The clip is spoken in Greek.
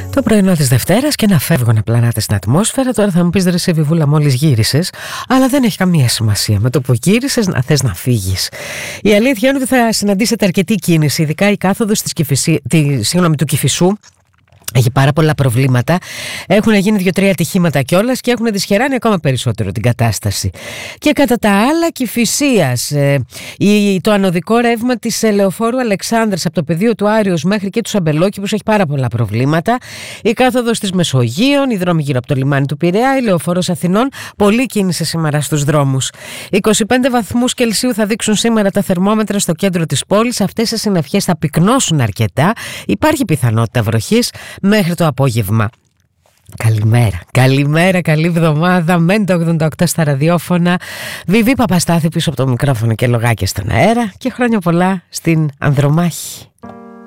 Το πρωινό της Δευτέρας και να φεύγω να πλανάτε στην ατμόσφαιρα. Τώρα θα μου πεις, ρε σε Βιβούλα, μόλις γύρισες. Αλλά δεν έχει καμία σημασία. Με το που γύρισες να θες να φύγεις. Η αλήθεια είναι ότι θα συναντήσετε αρκετή κίνηση, ειδικά η κάθοδος του Κηφισού. Έχει πάρα πολλά προβλήματα. Έχουν γίνει 2-3 ατυχήματα κιόλας και έχουν δυσχεράνει ακόμα περισσότερο την κατάσταση. Και κατά τα άλλα, Κηφισίας, το ανωδικό ρεύμα της Λεωφόρου Αλεξάνδρας από το πεδίο του Άριος μέχρι και του Αμπελόκηπους έχει πάρα πολλά προβλήματα. Η κάθοδος της Μεσογείων, οι δρόμοι γύρω από το λιμάνι του Πειραιά, η Λεωφόρος Αθηνών, πολλή κίνηση σήμερα στους δρόμους. 25 βαθμούς Κελσίου θα δείξουν σήμερα τα θερμόμετρα στο κέντρο της πόλης. Αυτές οι συννεφιές θα πυκνώσουν αρκετά. Υπάρχει πιθανότητα βροχής μέχρι το απόγευμα. Καλημέρα, καλή εβδομάδα. Μεν το 88 στα ραδιόφωνα. Βιβί Παπαστάθη πίσω από το μικρόφωνο και λογάκια στον αέρα. Και χρόνια πολλά στην Ανδρομάχη.